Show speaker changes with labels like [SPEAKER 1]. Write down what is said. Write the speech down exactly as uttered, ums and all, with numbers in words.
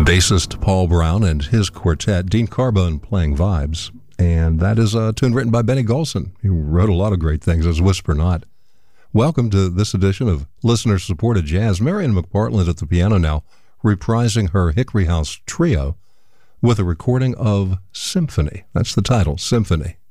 [SPEAKER 1] bassist Paul Brown and his quartet, Dean Carbone playing vibes. And that is a tune written by Benny Golson, who wrote a lot of great things as Whisper Not. Welcome to this edition of listener-supported jazz. Marion McPartland at the piano now, reprising her Hickory House Trio with a recording of Symphony. That's the title, Symphony.